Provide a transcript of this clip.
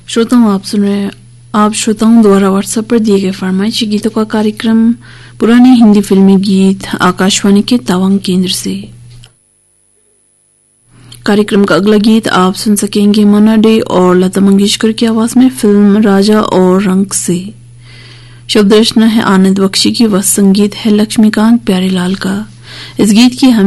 श्रोताओं, आप सुन रहे हैं आप श्रोताओं द्वारा व्हाट्सएप पर दिए गए फरमाइशी गीतों का कार्यक्रम पुराने हिंदी फिल्मी गीत आकाशवाणी के तवांग केंद्र से। कार्यक्रम का अगला गीत आप सुन सकेंगे मन्ना डे और लता मंगेशकर की आवाज में फिल्म राजा और रंक से। शब्द रचना है आनंद बख्शी की व संगीत है लक्ष्मीकांत प्यारेलाल का। इस गीत की